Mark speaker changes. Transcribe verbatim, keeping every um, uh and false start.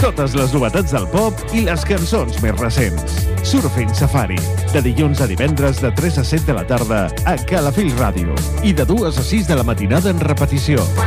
Speaker 1: Totes les novetats del pop i les cançons més recents. Surfing Safari, de dilluns a divendres de tres a set de la tarda a Calafell Ràdio i de dues a sis de la matinada en repetició.